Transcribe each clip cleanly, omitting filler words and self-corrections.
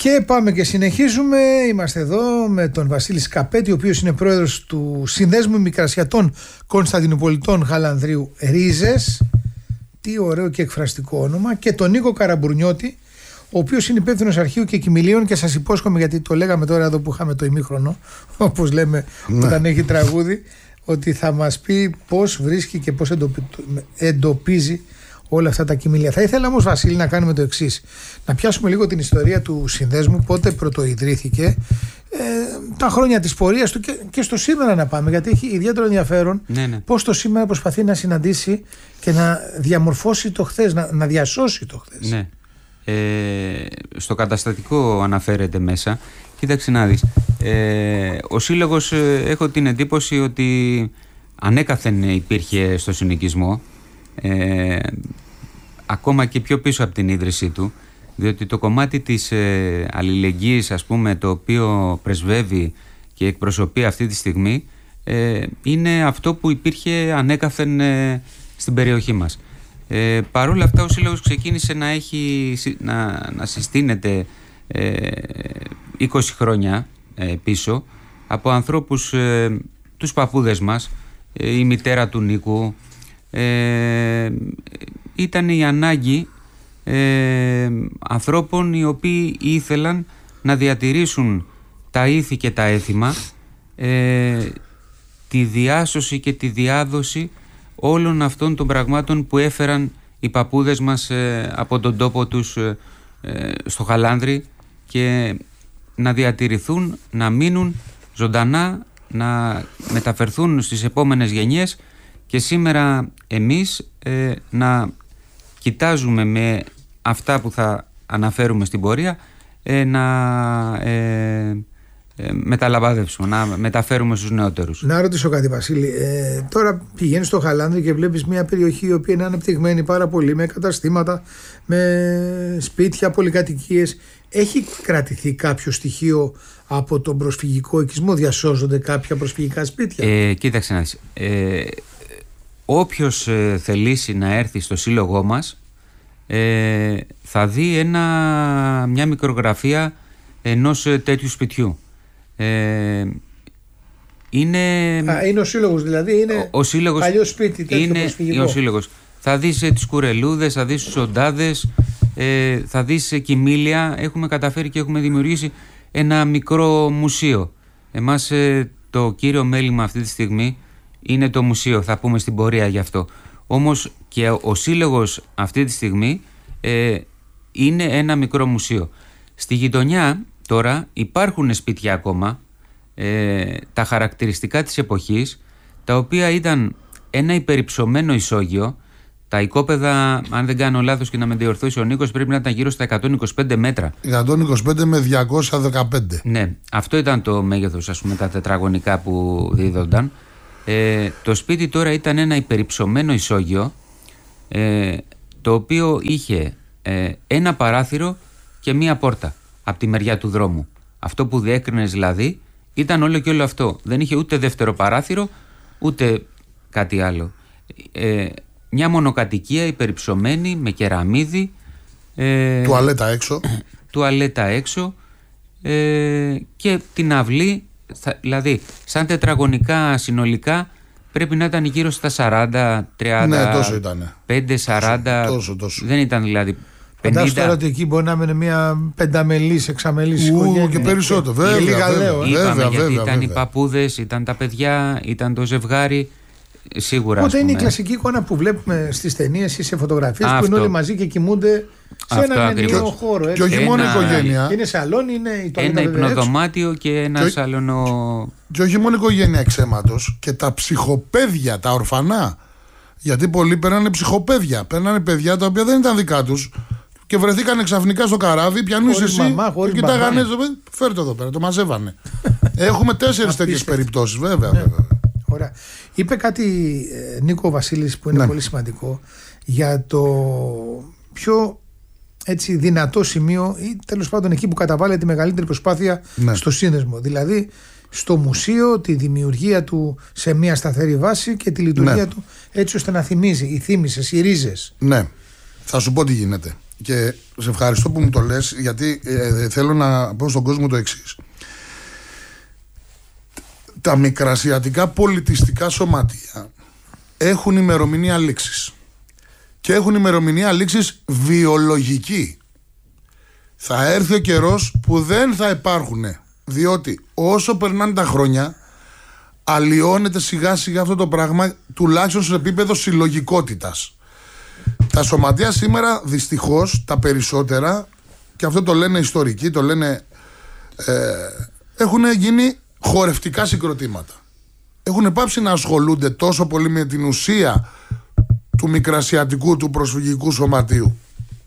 Και πάμε και συνεχίζουμε. Είμαστε εδώ με τον Βασίλη Σκαπέτη, ο οποίος είναι πρόεδρος του Συνδέσμου Μικρασιατών Κωνσταντινουπολιτών Χαλανδρίου Ρίζες. Τι ωραίο και εκφραστικό όνομα. Και τον Νίκο Καραμπουρνιώτη, ο οποίος είναι υπεύθυνος αρχείου και κοιμηλίων, και σας υπόσχομαι, γιατί το λέγαμε τώρα εδώ που είχαμε το ημίχρονο, όπως λέμε όταν έχει τραγούδι, ότι θα μας πει πώς βρίσκει και πώς εντοπίζει όλα αυτά τα κοιμήλια. Θα ήθελα όμως, Βασίλη, να κάνουμε το εξής. Να πιάσουμε λίγο την ιστορία του συνδέσμου, πότε πρωτοειδρύθηκε, τα χρόνια της πορείας του και στο σήμερα να πάμε, γιατί έχει ιδιαίτερο ενδιαφέρον πώς το σήμερα προσπαθεί να συναντήσει και να διαμορφώσει το χθες, να διασώσει το χθες. Ναι. Στο καταστατικό αναφέρεται μέσα. Κοίταξε να δεις. Ο Σύλλογος, έχω την εντύπωση ότι ανέκαθεν υπήρχε στο συνοικισμό, ακόμα και πιο πίσω από την ίδρυσή του, διότι το κομμάτι της αλληλεγγύης, ας πούμε, το οποίο πρεσβεύει και εκπροσωπεί αυτή τη στιγμή, είναι αυτό που υπήρχε ανέκαθεν στην περιοχή μας. Παρ' όλα αυτά, ο Σύλλογος ξεκίνησε να συστήνεται 20 χρόνια πίσω από ανθρώπους, τους παππούδες μας, η μητέρα του Νίκου. Ήταν η ανάγκη ανθρώπων οι οποίοι ήθελαν να διατηρήσουν τα ήθη και τα έθιμα, τη διάσωση και τη διάδοση όλων αυτών των πραγμάτων που έφεραν οι παππούδες μας από τον τόπο τους στο Χαλάνδρι, και να διατηρηθούν, να μείνουν ζωντανά, να μεταφερθούν στις επόμενες γενιές, και σήμερα εμείς να κοιτάζουμε με αυτά που θα αναφέρουμε στην πορεία να μεταλαμπάδευσουμε, να μεταφέρουμε στους νεότερους. Να ρωτήσω κάτι, Βασίλη. Τώρα πηγαίνεις στο Χαλάνδρι και βλέπεις μια περιοχή η οποία είναι αναπτυγμένη πάρα πολύ, με καταστήματα, με σπίτια, πολυκατοικίες. Έχει κρατηθεί κάποιο στοιχείο από τον προσφυγικό οικισμό? Διασώζονται κάποια προσφυγικά σπίτια? Κοίταξε να δεις. Όποιος θελήσει να έρθει στο σύλλογό μας θα δει μια μικρογραφία ενός τέτοιου σπιτιού. Είναι ο σύλλογος, δηλαδή είναι ο σύλλογος, παλιό σπίτι, τέτοιο προσφυγικό. Ο σύλλογος. Θα δεις τις κουρελούδες, θα δεις τους οντάδες, θα δεις κοιμήλια. Έχουμε καταφέρει και έχουμε δημιουργήσει ένα μικρό μουσείο. Εμάς το κύριο μέλημα αυτή τη στιγμή είναι το μουσείο, θα πούμε στην πορεία γι' αυτό. Όμως και ο σύλλογος αυτή τη στιγμή είναι ένα μικρό μουσείο. Στη γειτονιά τώρα υπάρχουν σπίτια ακόμα, τα χαρακτηριστικά της εποχής, τα οποία ήταν ένα υπερυψωμένο ισόγειο. Τα οικόπεδα, αν δεν κάνω λάθος και να με διορθώσει ο Νίκος, πρέπει να ήταν γύρω στα 125 μέτρα. 125 με 215. Ναι, αυτό ήταν το μέγεθος, ας πούμε, τα τετραγωνικά που δίδονταν. Το σπίτι τώρα ήταν ένα υπερυψωμένο ισόγειο, το οποίο είχε ένα παράθυρο και μία πόρτα από τη μεριά του δρόμου. Αυτό που διέκρινες δηλαδή ήταν όλο και όλο αυτό. Δεν είχε ούτε δεύτερο παράθυρο ούτε κάτι άλλο. Μια μονοκατοικία υπερυψωμένη με κεραμίδι, τουαλέτα έξω, και την αυλή, δηλαδή σαν τετραγωνικά συνολικά πρέπει να ήταν γύρω στα 40, 30, ναι, τόσο ήτανε. 5, 40, τόσο. Δεν ήταν δηλαδή 50. Φαντάζομαι τώρα ότι εκεί μπορεί να είναι μια πενταμελής, εξαμελής οικογένεια. Και περισσότερο, βέβαια. Γιατί ήταν οι παππούδες, ήταν τα παιδιά, ήταν το ζευγάρι. Σίγουρα. Οπότε είναι η κλασική εικόνα που βλέπουμε στις ταινίες ή σε φωτογραφίες, που είναι όλοι μαζί και κοιμούνται σε έναν ενιαίο χώρο. Και όχι μόνο οικογένεια. Είναι σαλόνι, είναι η ένα υπνοδωμάτιο και ένα σαλονό. Και όχι μόνο οικογένεια εξαίματος, και τα ψυχοπαίδια, τα ορφανά. Γιατί πολλοί παίρνανε ψυχοπαίδια. Παίρνανε παιδιά τα οποία δεν ήταν δικά τους και βρεθήκανε ξαφνικά στο καράβι, πιανούς εσύ. Και κοιτάγανε, φέρ' το εδώ πέρα, το μαζεύανε. Έχουμε 4 τέτοιες περιπτώσεις, βέβαια. Ωραία. Είπε κάτι, Νίκο Βασίλης, που είναι πολύ σημαντικό, για το πιο έτσι δυνατό σημείο, ή τέλος πάντων εκεί που καταβάλλεται τη μεγαλύτερη προσπάθεια στο σύνδεσμο. Δηλαδή στο μουσείο, τη δημιουργία του σε μια σταθερή βάση και τη λειτουργία του έτσι ώστε να θυμίζει, οι θύμησες, οι ρίζες. Ναι. Θα σου πω τι γίνεται. και σε ευχαριστώ που μου το λες, γιατί θέλω να πω στον κόσμο το εξής. Τα μικρασιατικά πολιτιστικά σωματεία έχουν ημερομηνία λήξης. Και έχουν ημερομηνία λήξης βιολογική. Θα έρθει ο καιρός που δεν θα υπάρχουν, διότι όσο περνάνε τα χρόνια αλλοιώνεται σιγά σιγά αυτό το πράγμα, τουλάχιστον σε επίπεδο συλλογικότητας. Τα σωματεία σήμερα δυστυχώς τα περισσότερα, και αυτό το λένε ιστορικοί, το λένε, έχουν γίνει χορευτικά συγκροτήματα. Έχουν πάψει να ασχολούνται τόσο πολύ με την ουσία του μικρασιατικού, του προσφυγικού σωματείου.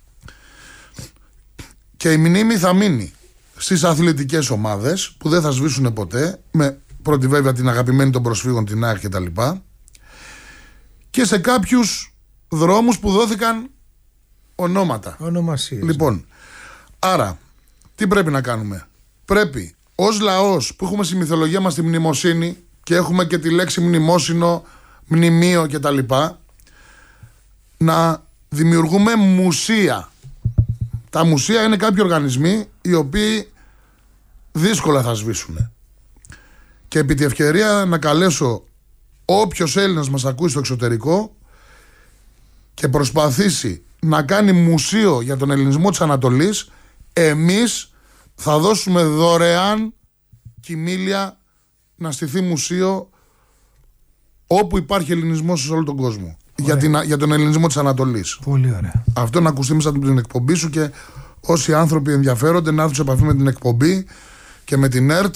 Και η μνήμη θα μείνει στις αθλητικές ομάδες που δεν θα σβήσουν ποτέ, με πρώτη βέβαια την αγαπημένη των προσφύγων, την ΑΕΚ και τα λοιπά, και σε κάποιους δρόμους που δόθηκαν ονόματα. Ονομασίες. Λοιπόν, άρα τι πρέπει να κάνουμε? Πρέπει ως λαός που έχουμε στη μυθολογία μας τη μνημοσύνη και έχουμε και τη λέξη μνημόσυνο, μνημείο και τα λοιπά, να δημιουργούμε μουσεία. Τα μουσεία είναι κάποιοι οργανισμοί οι οποίοι δύσκολα θα σβήσουν. Και επί τη ευκαιρία να καλέσω όποιος Έλληνας μας ακούει στο εξωτερικό και προσπαθήσει να κάνει μουσείο για τον ελληνισμό της Ανατολής, εμείς θα δώσουμε δωρεάν κοιμήλια να στηθεί μουσείο όπου υπάρχει ελληνισμός σε όλο τον κόσμο. Για τον ελληνισμό της Ανατολής. Πολύ ωραία. Αυτό να ακουστεί μέσα από την εκπομπή σου, και όσοι άνθρωποι ενδιαφέρονται να έρθουν σε επαφή με την εκπομπή και με την ΕΡΤ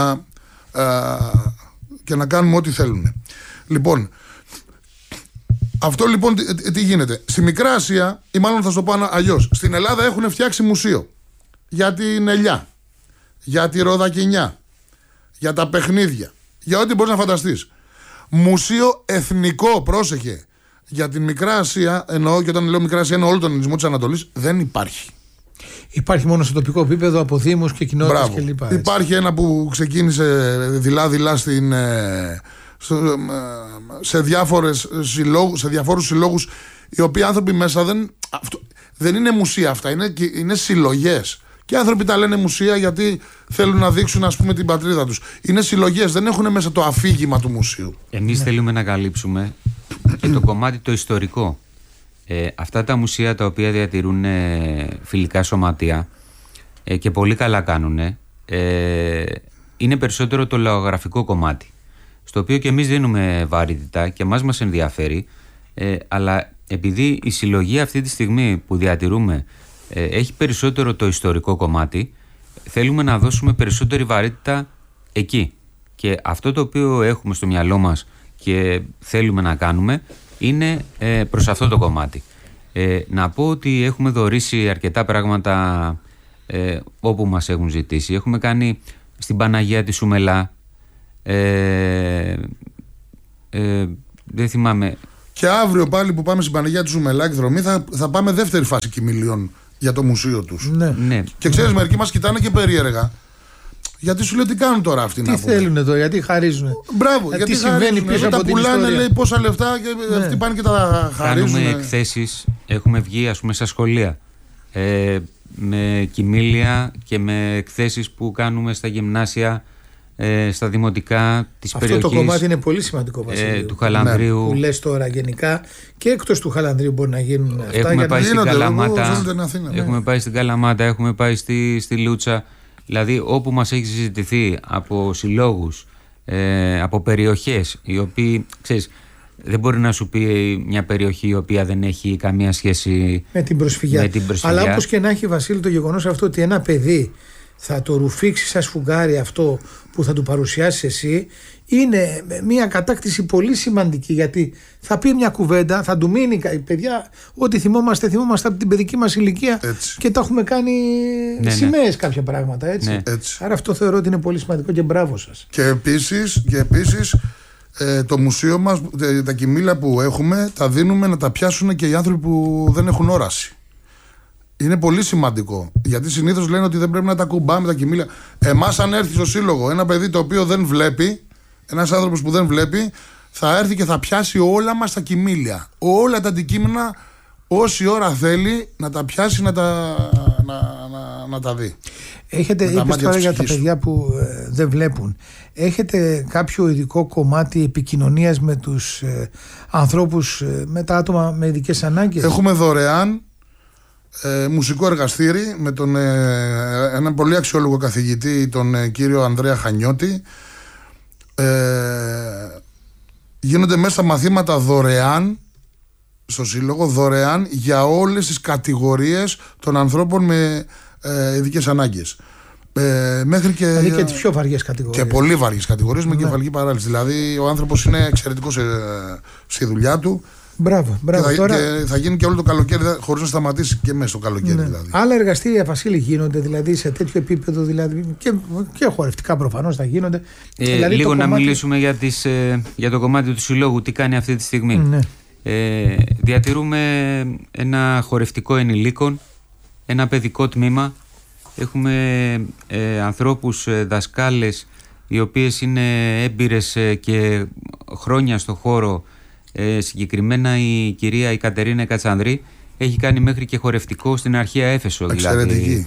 και να κάνουμε ό,τι θέλουν. Λοιπόν, αυτό λοιπόν τι γίνεται? Στη Μικρά Ασία, ή μάλλον θα σου το πω αλλιώς, στην Ελλάδα έχουν φτιάξει μουσείο για την ελιά, για τη ροδακινιά, για τα παιχνίδια, για ό,τι μπορείς να φανταστείς. Μουσείο εθνικό, πρόσεχε, για την Μικρά Ασία, εννοώ, και όταν λέω Μικρά Ασία εννοώ όλο τον ελληνισμό της Ανατολής, δεν υπάρχει. Υπάρχει μόνο στο τοπικό επίπεδο, από δήμους και κοινότητες κλπ. Υπάρχει ένα που ξεκίνησε δειλά-δειλά σε διαφόρους συλλόγους, οι οποίοι άνθρωποι μέσα δεν είναι μουσεία αυτά, είναι συλλογές. Και οι άνθρωποι τα λένε μουσεία γιατί θέλουν να δείξουν, ας πούμε, την πατρίδα τους. Είναι συλλογές, δεν έχουν μέσα το αφήγημα του μουσείου. Εμείς θέλουμε να καλύψουμε και το κομμάτι το ιστορικό. Αυτά τα μουσεία τα οποία διατηρούν φιλικά σωματεία και πολύ καλά κάνουν, είναι περισσότερο το λαογραφικό κομμάτι, στο οποίο και εμείς δίνουμε βαρύτητα και μας ενδιαφέρει, αλλά επειδή η συλλογή αυτή τη στιγμή που διατηρούμε έχει περισσότερο το ιστορικό κομμάτι, θέλουμε να δώσουμε περισσότερη βαρύτητα εκεί. Και αυτό το οποίο έχουμε στο μυαλό μας και θέλουμε να κάνουμε είναι προς αυτό το κομμάτι. Να πω ότι έχουμε δωρήσει αρκετά πράγματα όπου μας έχουν ζητήσει. Έχουμε κάνει στην Παναγία τη Σουμελά, δεν θυμάμαι. Και αύριο πάλι που πάμε στην Παναγία τη Σουμελά εκδρομή θα πάμε δεύτερη φάση κοιμηλίων για το μουσείο τους. Ναι. Και ξέρεις, μερικοί μας κοιτάνε και περίεργα. Γιατί σου λέω τι κάνουν τώρα αυτοί, τι θέλουν εδώ, γιατί χαρίζουν. Μπράβο, γιατί συμβαίνει πίσω από τα την πουλάνε, ιστορία. λέει πόσα λεφτά και αυτοί πάνε και τα χαρίζουν. Κάνουμε εκθέσεις, έχουμε βγει ας πούμε στα σχολεία με κοιμήλια και με εκθέσεις που κάνουμε στα γυμνάσια, στα δημοτικά της περιοχής. Αυτό το κομμάτι είναι πολύ σημαντικό, Βασίλειο, του Χαλανδρίου. Που λες τώρα γενικά, και εκτός του Χαλανδρίου μπορεί να γίνουν αυτά. Έχουμε πάει στην Καλαμάτα, έχουμε πάει στην Καλαμάτα, έχουμε πάει στη Λούτσα. Δηλαδή όπου μας έχει συζητηθεί από συλλόγους, από περιοχές, οι οποίοι, ξέρεις, δεν μπορεί να σου πει μια περιοχή η οποία δεν έχει καμία σχέση με την προσφυγιά. Αλλά όπως και να έχει, Βασίλη, το γεγονός αυτό ότι ένα παιδί θα το ρουφήξει σαν σφουγγάρι αυτό που θα του παρουσιάσεις εσύ, είναι μια κατάκτηση πολύ σημαντική, γιατί θα πει μια κουβέντα, θα του μείνει, παιδιά, ό,τι θυμόμαστε από την παιδική μας ηλικία, έτσι. Και τα έχουμε κάνει σημαίες κάποια πράγματα, έτσι. Ναι. Έτσι. Άρα αυτό θεωρώ ότι είναι πολύ σημαντικό και μπράβο σας. Και επίσης το μουσείο μας, τα κοιμήλια που έχουμε, τα δίνουμε να τα πιάσουν και οι άνθρωποι που δεν έχουν όραση. Είναι πολύ σημαντικό. Γιατί συνήθως λένε ότι δεν πρέπει να τα κουμπάμε τα κοιμήλια. Εμάς, αν έρθει στο σύλλογο ένα παιδί το οποίο δεν βλέπει, ένας άνθρωπος που δεν βλέπει, θα έρθει και θα πιάσει όλα μας τα κοιμήλια. Όλα τα αντικείμενα όση ώρα θέλει να τα πιάσει, να τα δει. Είπες τώρα για τα παιδιά που δεν βλέπουν. Έχετε κάποιο ειδικό κομμάτι επικοινωνίας με τους ανθρώπους, με τα άτομα με ειδικές ανάγκες? Έχουμε δωρεάν μουσικό εργαστήρι με έναν πολύ αξιόλογο καθηγητή, τον κύριο Ανδρέα Χανιώτη. Γίνονται μέσα μαθήματα δωρεάν στο Σύλλογο, δωρεάν για όλες τις κατηγορίες των ανθρώπων με ειδικές ανάγκες. Μέχρι και, δηλαδή και τις πιο βαριές κατηγορίες. Και πολύ βαριές κατηγορίες με κεφαλική παράλυση. Δηλαδή ο άνθρωπος είναι εξαιρετικός στη δουλειά του. Μπράβο. Και θα γίνει και όλο το καλοκαίρι, χωρίς να σταματήσει και μέσα στο καλοκαίρι. Ναι. Δηλαδή. Άλλα εργαστήρια, Βασίλη, γίνονται δηλαδή σε τέτοιο επίπεδο, δηλαδή, και χορευτικά προφανώς θα γίνονται. Δηλαδή, λίγο να μιλήσουμε για το κομμάτι του Συλλόγου, τι κάνει αυτή τη στιγμή. Ναι. Διατηρούμε ένα χορευτικό ενηλίκων, ένα παιδικό τμήμα. Έχουμε ανθρώπους, δασκάλες, οι οποίες είναι έμπειρες και χρόνια στο χώρο. Συγκεκριμένα η κυρία Κατερίνα Κατσανδρή έχει κάνει μέχρι και χορευτικό στην αρχαία Έφεσο. Εξαιρετική.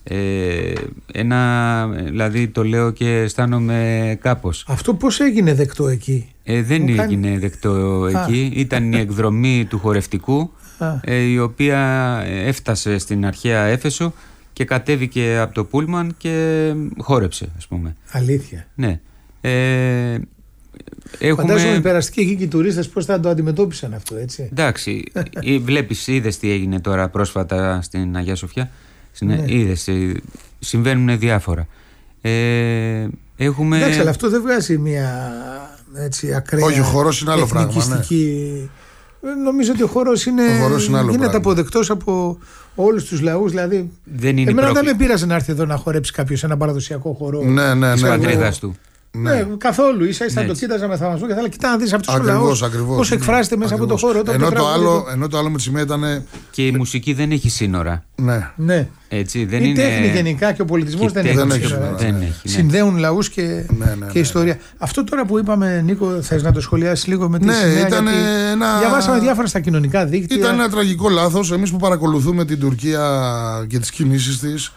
Δηλαδή το λέω και αισθάνομαι κάπως. Αυτό πώς έγινε δεκτό εκεί? Δεν έγινε δεκτό εκεί. Ήταν η εκδρομή του χορευτικού, η οποία έφτασε στην αρχαία Έφεσο και κατέβηκε από το πούλμαν και χόρεψε, ας πούμε. Αλήθεια? Ναι. Φαντάζομαι οι περαστικοί εκεί και οι τουρίστες πώς θα το αντιμετώπισαν αυτό, έτσι. Εντάξει, είδες τι έγινε τώρα πρόσφατα στην Αγία Σοφιά. Ναι. Είδες, συμβαίνουν διάφορα. Εντάξει, αλλά αυτό δεν βγάζει μια έτσι ακραία. Όχι, ο χορός είναι άλλο πράγμα. Ναι. Νομίζω ότι ο χορός γίνεται αποδεκτός από όλους τους λαούς. Δηλαδή, εμένα δεν με πείραζε να έρθει εδώ να χορέψει κάποιος ένα παραδοσιακό χορό της πατρίδας του. Ναι, καθόλου. Ίσα-ίσα το κοίταζα με θαυμασμό και θα έλεγα: κοιτά να δεις αυτός ο λαός πώς εκφράζεται μέσα από το χώρο. Ενώ το άλλο με τη σημαία ήταν. Και η μουσική δεν έχει σύνορα. Ναι. Έτσι, δεν η τέχνη γενικά και ο πολιτισμός δεν έχει σύνορα. Συνδέουν λαούς και ιστορία. Αυτό τώρα που είπαμε, Νίκο, θες να το σχολιάσεις λίγο με τη σημαία? Διαβάσαμε διάφορα στα κοινωνικά δίκτυα. Ήταν ένα τραγικό λάθος. Εμείς που παρακολουθούμε την Τουρκία και τις κινήσεις της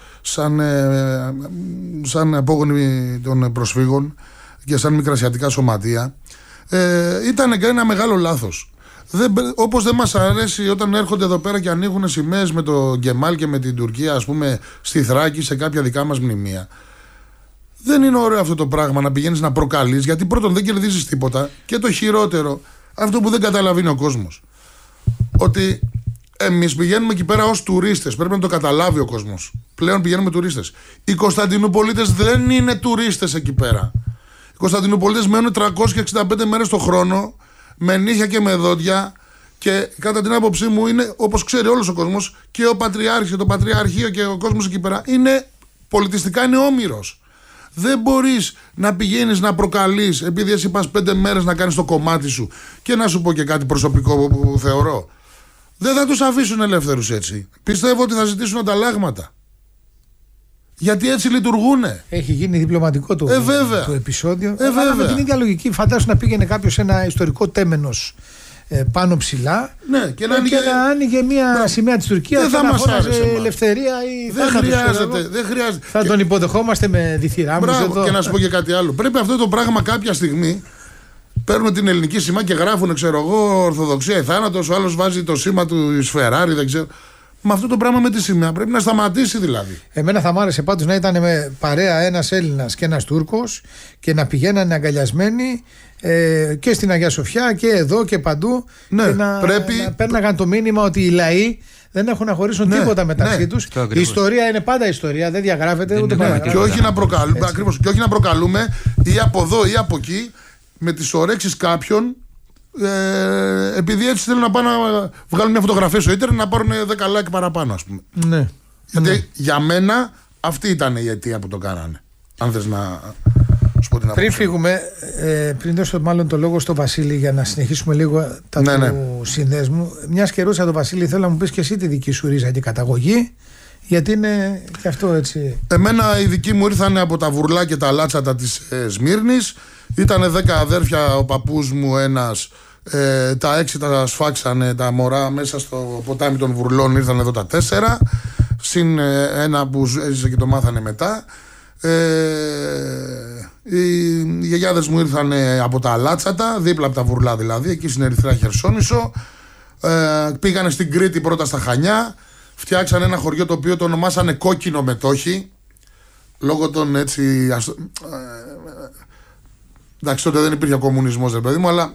σαν απόγονοι των προσφύγων και σαν μικρασιατικά σωματεία, ήταν και ένα μεγάλο λάθος. Όπως δεν μας αρέσει όταν έρχονται εδώ πέρα και ανοίγουν σημαίες με το Γκεμάλ και με την Τουρκία, ας πούμε, στη Θράκη, σε κάποια δικά μας μνημεία. Δεν είναι ωραίο αυτό το πράγμα να πηγαίνεις να προκαλείς, γιατί πρώτον δεν κερδίζεις τίποτα, και το χειρότερο, αυτό που δεν καταλαβαίνει ο κόσμος, ότι εμείς πηγαίνουμε εκεί πέρα ως τουρίστες. Πρέπει να το καταλάβει ο κόσμος. Πλέον πηγαίνουμε τουρίστες. Οι Κωνσταντινουπολίτες δεν είναι τουρίστες εκεί πέρα. Οι Κωνσταντινουπολίτες μένουν 365 μέρες το χρόνο, με νύχια και με δόντια, και κατά την άποψή μου είναι, όπως ξέρει όλος ο κόσμος, και ο Πατριάρχης και το Πατριαρχείο και ο κόσμος εκεί πέρα, πολιτιστικά είναι όμηρος. Δεν μπορείς να πηγαίνεις να προκαλείς επειδή εσύ πας 5 μέρες να κάνεις το κομμάτι σου. Και να σου πω και κάτι προσωπικό που θεωρώ. Δεν θα τους αφήσουν ελεύθερους έτσι. Πιστεύω ότι θα ζητήσουν ανταλλάγματα. Γιατί έτσι λειτουργούνε. Έχει γίνει διπλωματικό το επεισόδιο. Βέβαια. Με την ίδια λογική, φαντάσου να πήγαινε κάποιος σε ένα ιστορικό τέμενος πάνω ψηλά, ναι, και να άνοιγε μια σημαία της Τουρκίας και να φώναζε ελευθερία ή δεν χρειάζεται. Θα τον υποδεχόμαστε με διθυράμους εδώ. Και να σου πω και κάτι άλλο. Πρέπει αυτό το πράγμα κάποια στιγμή. Παίρνουν την ελληνική σημαία και γράφουν, ξέρω εγώ, Ορθοδοξία ή θάνατος. Ο άλλος βάζει το σήμα του εις Φεράρι, δεν ξέρω. Με αυτό το πράγμα με τη σημαία πρέπει να σταματήσει δηλαδή. Εμένα θα μ' άρεσε πάντως να ήταν με παρέα ένας Έλληνας και ένας Τούρκος και να πηγαίνανε αγκαλιασμένοι και στην Αγία Σοφιά και εδώ και παντού. Ναι, και να παίρναγαν το μήνυμα ότι οι λαοί δεν έχουν να χωρίσουν τίποτα μεταξύ τους. Η ιστορία είναι πάντα ιστορία, δεν διαγράφεται ούτε παραγράφεται. Και όχι να προκαλούμε, ακριβώς, και όχι να προκαλούμε ή από εδώ ή από εκεί με τις ορέξεις κάποιων, επειδή έτσι θέλουν να πάνε να βγάλουν μια φωτογραφία στο ίντερνετ να πάρουν 10 like παραπάνω, ας πούμε. Ναι. Γιατί για μένα αυτή ήταν η αιτία που το κάνανε. Αν θες να σου πω την άποψη. Πριν φύγουμε, πριν δώσω μάλλον το λόγο στο Βασίλη για να συνεχίσουμε λίγο τα του συνδέσμου. Μιας και ρώτησα τον Βασίλη, θέλω να μου πεις και εσύ τη δική σου ρίζα και καταγωγή. Γιατί είναι και αυτό έτσι. Εμένα οι δικοί μου ήρθαν από τα βουρλά και τα λάτσατα της Σμύρνης. Ήτανε 10 αδέρφια, ο παππούς μου ένας Τα 6 τα σφάξανε τα μωρά μέσα στο ποτάμι των Βουρλών, ήρθαν εδώ τα 4. Συν ένα που έζησε και το μάθανε μετά. Οι γιαγιάδες μου ήρθαν από τα Αλάτσατα, δίπλα από τα Βουρλά δηλαδή, εκεί στην Ερυθρά Χερσόνησο. Πήγανε στην Κρήτη πρώτα στα Χανιά. Φτιάξανε ένα χωριό το οποίο το ονομάσανε Κόκκινο Μετόχι. Λόγω των έτσι. Εντάξει, τότε δεν υπήρχε κομμουνισμός, ρε παιδί μου, αλλά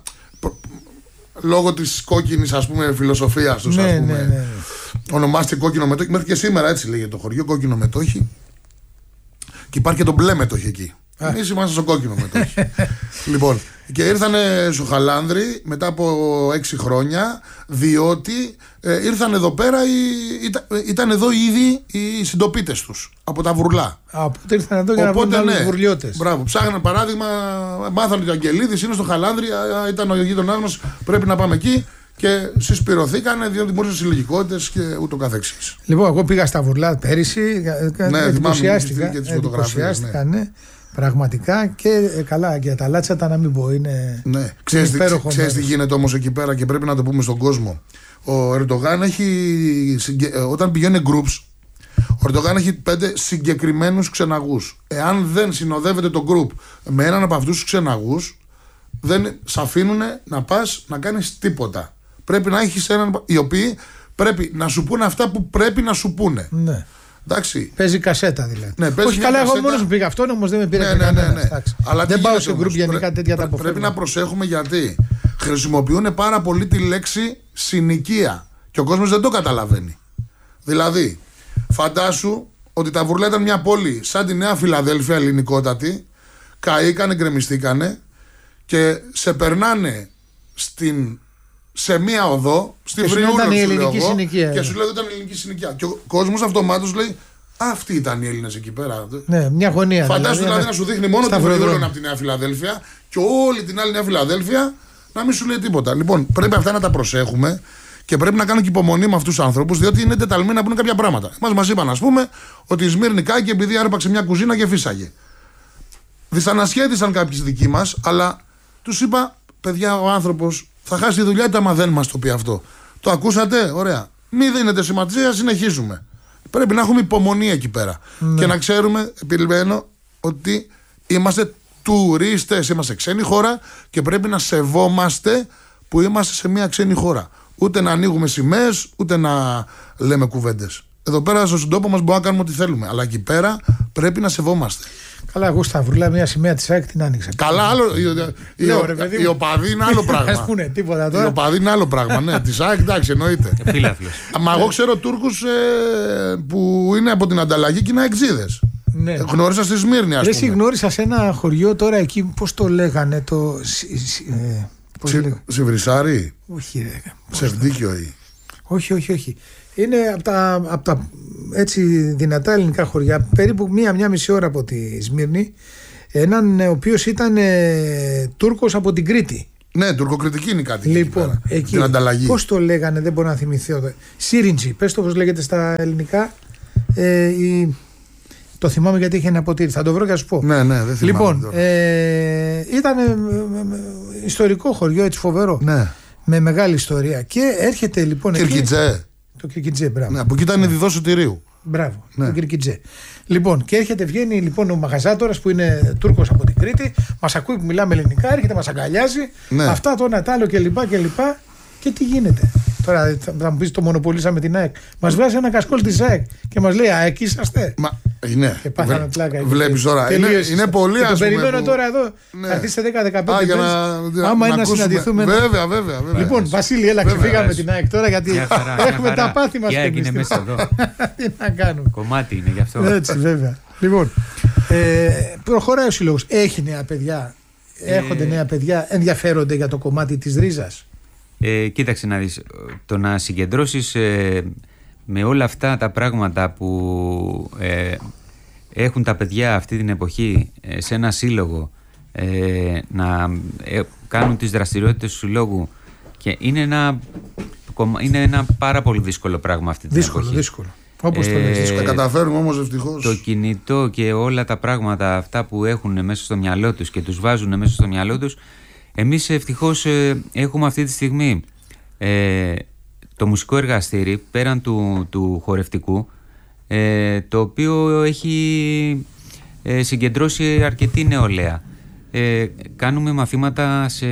λόγω της κόκκινης, ας πούμε, φιλοσοφίας τους, ας πούμε. Ναι. Ονομάστηκε Κόκκινο Μετόχι. Μέχρι και σήμερα έτσι λέγεται το χωριό, Κόκκινο Μετόχι. Και υπάρχει και το μπλε μετόχι εκεί. Εμείς είμαστε στο κόκκινο μετόχι. Λοιπόν, και ήρθανε στο Χαλάνδρη μετά από 6 χρόνια, διότι ήρθαν εδώ πέρα, ήταν εδώ ήδη οι συντοπίτες τους από τα Βουρλά. Οπότε ήρθαν εδώ για να βρουν άλλους βουρλιώτες. Μπράβο, ψάχναν παράδειγμα, μάθανε ότι ο Αγγελίδης είναι στο Χαλάνδρη, ήταν ο γείτονάς μας, πρέπει να πάμε εκεί. Και συσπηρωθήκανε, διότι δημιούργησαν συλλογικότητες και ούτω καθεξής. Λοιπόν, εγώ πήγα στα Βουρλά πέρυσι. Εντυπωσιάστηκα. Ναι. Πραγματικά και καλά. Για τα Λάτσατα να μην πω. Είναι. Ναι. Ξέρεις τι γίνεται όμως εκεί πέρα και πρέπει να το πούμε στον κόσμο. Ο Ερντογάν έχει. Όταν πηγαίνει groups, ο Ερντογάν έχει 5 συγκεκριμένους ξεναγούς. Εάν δεν συνοδεύεται το group με έναν από αυτούς τους ξεναγούς, δεν σε αφήνουν να πας να κάνεις τίποτα. Πρέπει να έχεις έναν. Οι οποίοι πρέπει να σου πούνε αυτά που πρέπει να σου πούνε. Ναι. Εντάξει. Παίζει κασέτα δηλαδή. Ναι, όχι καλά, εγώ μόνος μου πήγα. Αυτόν όμως δεν με πήρε κανένας. Ναι. Αλλά δεν πάω σε γκρουπ γενικά τέτοια τα αποφεύγω. Πρέπει να προσέχουμε γιατί χρησιμοποιούν πάρα πολύ τη λέξη συνοικία. Και ο κόσμος δεν το καταλαβαίνει. Δηλαδή, φαντάσου ότι τα Βουρλά ήταν μια πόλη σαν τη Νέα Φιλαδέλφια, ελληνικότατη. Καήκανε, γκρεμιστήκανε και σε περνάνε σε μία οδό, στη Βριούλα η ελληνική συνοικία. Και σου λέει ότι ήταν ελληνική συνοικία. Και ο κόσμος αυτομάτως λέει, αυτοί ήταν οι Έλληνες εκεί πέρα. Ναι, μια γωνία. Φαντάσου δηλαδή να σου δείχνει μόνο τη Βριούλα από τη Νέα Φιλαδέλφια και όλη την άλλη Νέα Φιλαδέλφια να μην σου λέει τίποτα. Λοιπόν, πρέπει αυτά να τα προσέχουμε και πρέπει να κάνουμε και υπομονή με αυτούς τους ανθρώπους, διότι είναι τεταλμένοι να πούνε κάποια πράγματα. Μας είπαν, ας πούμε, ότι η Σμύρνη κάηκε επειδή άρπαξε μια κουζίνα και φύσαγε. Δυσανασχέτησαν κάποιοι δικοί μας, αλλά τους είπα, παιδιά, ο άνθρωπος θα χάσει τη δουλειά του άμα δεν μας το πει αυτό. Το ακούσατε, ωραία. Μην δίνετε σημασία, συνεχίζουμε. Πρέπει να έχουμε υπομονή εκεί πέρα. Ναι. Και να ξέρουμε, επιλέγω, ότι είμαστε τουρίστες, είμαστε ξένη χώρα και πρέπει να σεβόμαστε που είμαστε σε μια ξένη χώρα. Ούτε να ανοίγουμε σημαίες, ούτε να λέμε κουβέντες. Εδώ πέρα στον τόπο μας μπορούμε να κάνουμε ό,τι θέλουμε. Αλλά εκεί πέρα πρέπει να σεβόμαστε. Καλά, εγώ στα Βουρλά μια σημαία της ΑΕΚ την άνοιξα. Καλά, άλλο. Η οπαδή είναι άλλο πράγμα. Ας πούνε τίποτα τώρα. Η οπαδή είναι άλλο πράγμα, ναι. Της ΑΕΚ, εντάξει, εννοείται. Μα εγώ ξέρω Τούρκους που είναι από την ανταλλαγή και είναι αεξίδες. Ναι. Γνώρισα στη Σμύρνη, ας πούμε. Εσύ γνώρισα σε ένα χωριό τώρα εκεί, πώς το λέγανε, το. Σιβρισάρι. Όχι, ρε. Σερδίκιο ή. Όχι. Είναι από τα έτσι δυνατά ελληνικά χωριά, περίπου μία μισή ώρα από τη Σμύρνη, έναν ο οποίος ήταν Τούρκος από την Κρήτη. Ναι, τουρκοκριτική είναι κάτι. Λοιπόν, εκεί, την ανταλλαγή. Πώς το λέγανε, δεν μπορώ να θυμηθώ. Σύριντζι, πες το πώς λέγεται στα ελληνικά. Το θυμάμαι γιατί είχε ένα ποτήρι, θα το βρω και θα σου πω. Ναι, δεν θυμάμαι. Λοιπόν, ήταν ιστορικό χωριό, έτσι φοβερό. Ναι. Με μεγάλη ιστορία. Και έρχεται λοιπόν. Κυρκιτζέ. Το Κυρκιτζέ, μπράβο. Ναι, από εκεί ήταν η διδό Σωτηρίου. Μπράβο, το Κυρκιτζέ. Λοιπόν, και βγαίνει λοιπόν ο μαγαζάτορας που είναι Τούρκος από την Κρήτη, μας ακούει που μιλάμε ελληνικά, έρχεται, μας αγκαλιάζει. Ναι. Αυτά το ένα τ' άλλο κλπ. Και τι γίνεται. Τώρα θα μου πεις το μονοπολίσαμε την ΑΕΚ. Μας βγάζει ένα κασκόλ της ΑΕΚ και μας λέει ΑΕΚ είσαστε. Ναι. Και πάθαμε πλάκα. Βλέπεις τώρα. Είναι πολύ άσχημο. Το περιμένω τώρα εδώ. Θα έρθει σε 10-15 μέρες. Άμα είναι να συναντηθούμε. Βέβαια. Λοιπόν, Βασίλη, έλα, ξεφύγαμε την ΑΕΚ τώρα γιατί έχουμε τα πάθη μας. Η ΑΕΚ είναι μέσα εδώ. Τι να κάνουμε. Κομμάτι είναι γι' αυτό. Έτσι, βέβαια. Λοιπόν, προχωράει ο σύλλογος. Έχει νέα παιδιά. Έχονται νέα παιδιά. Ενδιαφέρονται για το κομμάτι της ρίζας. Κοίταξε να δεις, το να συγκεντρώσεις με όλα αυτά τα πράγματα που έχουν τα παιδιά αυτή την εποχή σε ένα σύλλογο, να κάνουν τις δραστηριότητες του συλλόγου, και είναι ένα πάρα πολύ δύσκολο πράγμα αυτή την εποχή. Δύσκολο. Όπως το λες, τα καταφέρουμε όμως ευτυχώς. Το κινητό και όλα τα πράγματα αυτά που έχουν μέσα στο μυαλό τους και τους βάζουν μέσα στο μυαλό τους, Εμείς ευτυχώς έχουμε αυτή τη στιγμή το μουσικό εργαστήρι πέραν του χορευτικού, το οποίο έχει συγκεντρώσει αρκετή νεολαία. Κάνουμε μαθήματα σε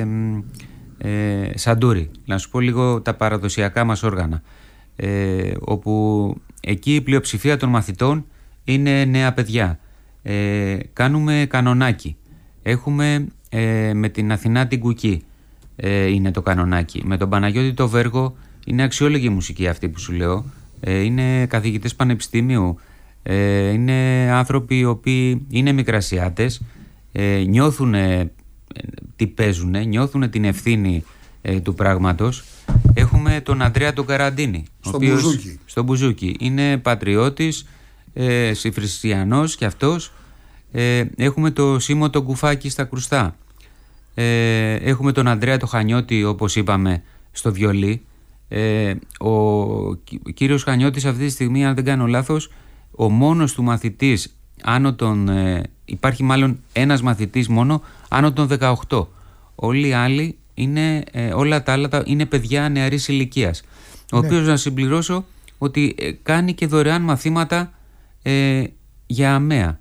σαντούρι, να σου πω λίγο τα παραδοσιακά μας όργανα, όπου εκεί η πλειοψηφία των μαθητών είναι νέα παιδιά. Κάνουμε κανονάκι. Έχουμε με την Αθηνά την Κουκή είναι το κανονάκι. Με τον Παναγιώτη το Βέργο είναι αξιόλογη μουσική αυτή που σου λέω. Είναι καθηγητές πανεπιστήμιου. Είναι άνθρωποι οι οποίοι είναι μικρασιάτες, νιώθουν τι παίζουν, νιώθουν την ευθύνη του πράγματος. Έχουμε τον Αντρέα τον Καραντίνη, στο Μπουζούκι. Είναι πατριώτης, συμφριστιανός κι αυτός. Έχουμε το Σίμω τον Κουφάκη στα Κρουστά. Έχουμε τον Ανδρέα το Χανιώτη, όπως είπαμε, στο βιολί. Ο κύριος Χανιώτης αυτή τη στιγμή, αν δεν κάνω λάθος, ο μόνος του μαθητής άνω των... υπάρχει μάλλον ένας μαθητής μόνο άνω των 18. Όλοι οι άλλοι είναι, όλα τα άλλα είναι παιδιά νεαρής ηλικίας. Ο οποίος, να συμπληρώσω, ότι κάνει και δωρεάν μαθήματα για αμαία.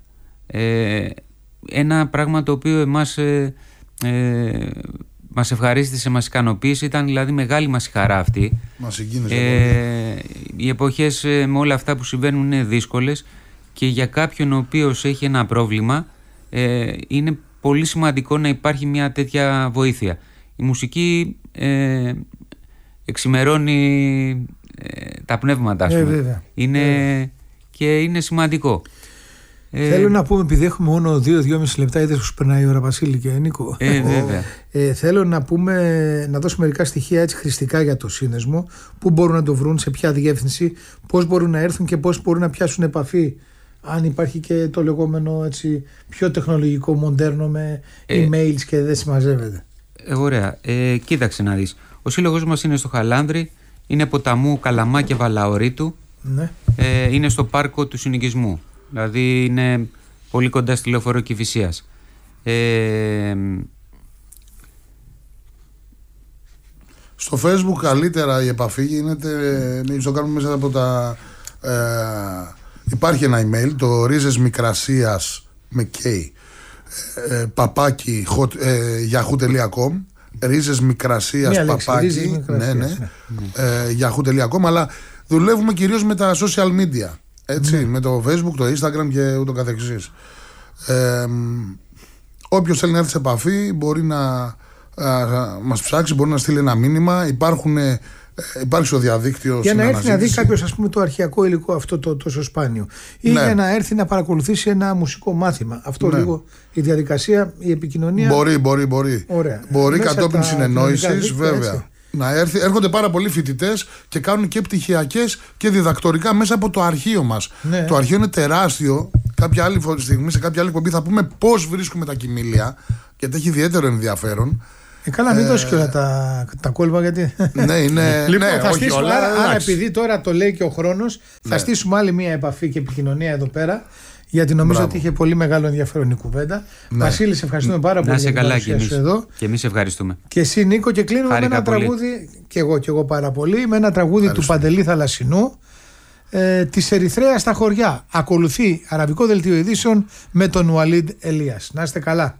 Ένα πράγμα το οποίο εμάς μας ευχαρίστησε, μας ικανοποίησε, ήταν δηλαδή μεγάλη μας η χαρά αυτή. Μας συγκίνησε οι εποχές με όλα αυτά που συμβαίνουν είναι δύσκολες και για κάποιον ο οποίος έχει ένα πρόβλημα είναι πολύ σημαντικό να υπάρχει μια τέτοια βοήθεια. Η μουσική εξημερώνει τα πνεύματα, ας πούμε. Και είναι σημαντικό. Θέλω να πούμε, επειδή έχουμε μόνο 2-2,5 λεπτά, είδες πως περνάει η ώρα, Βασίλη και Νίκο. Βέβαια. Θέλω να δώσουμε μερικά στοιχεία έτσι χρηστικά για το σύνδεσμο. Πού μπορούν να το βρουν, σε ποια διεύθυνση, πώς μπορούν να έρθουν και πώς μπορούν να πιάσουν επαφή. Αν υπάρχει και το λεγόμενο έτσι, πιο τεχνολογικό, μοντέρνο με emails και δεν συμμαζεύεται. Ωραία. Κοίταξε να δεις. Ο σύλλογος μας είναι στο Χαλάνδρη, είναι ποταμού Καλαμά και Βαλαωρίτου. Ναι. Είναι στο πάρκο του συνοικισμού. Δηλαδή είναι πολύ κοντά στη λεωφόρο Κηφισίας. Στο Facebook καλύτερα η επαφή γίνεται, το κάνουμε μέσα από τα... υπάρχει ένα email, το ρίζεσμικρασίας με K, παπάκι yahoo.com, ρίζεσμικρασίας παπάκι yahoo.com, αλλά δουλεύουμε κυρίως με τα social media. Έτσι, με το Facebook, το Instagram και ούτω καθεξής. Όποιος θέλει να έρθει σε επαφή μπορεί να μας ψάξει, μπορεί να στείλει ένα μήνυμα. Υπάρχει στο διαδίκτυο για να έρθει να δει κάποιος, ας πούμε, το αρχαιακό υλικό αυτό το τόσο σπάνιο, ή για να έρθει να παρακολουθήσει ένα μουσικό μάθημα. Αυτό λίγο η διαδικασία, η επικοινωνία. Μπορεί. Ωραία. Μπορεί κατόπιν συνεννόησης, βέβαια. Έτσι. Έρχονται πάρα πολλοί φοιτητές και κάνουν και πτυχιακές και διδακτορικά μέσα από το αρχείο μας. Ναι. Το αρχείο είναι τεράστιο. Κάποια άλλη στιγμή, σε κάποια άλλη εκπομπή, θα πούμε πώς βρίσκουμε τα κοιμήλια, γιατί έχει ιδιαίτερο ενδιαφέρον. Καλά, μην δώσει και όλα τα κόλπα, γιατί. Ναι, είναι. Λοιπόν, θα στήσουμε. Άρα, επειδή τώρα το λέει και ο χρόνος, θα στήσουμε άλλη μια επαφή και επικοινωνία εδώ πέρα. Γιατί νομίζω ότι είχε πολύ μεγάλο ενδιαφέρον η κουβέντα. Βασίλη, σε ευχαριστούμε πάρα πολύ. Να είσαι καλά και εμείς. Και εμείς ευχαριστούμε. Και εσύ, Νίκο, και κλείνουμε με ένα τραγούδι. Και εγώ πάρα πολύ. Με ένα τραγούδι του Παντελή Θαλασσινού, της Ερυθρέας στα χωριά. Ακολουθεί αραβικό δελτίο ειδήσεων με τον Ουαλίντ Ελίας. Να είστε καλά.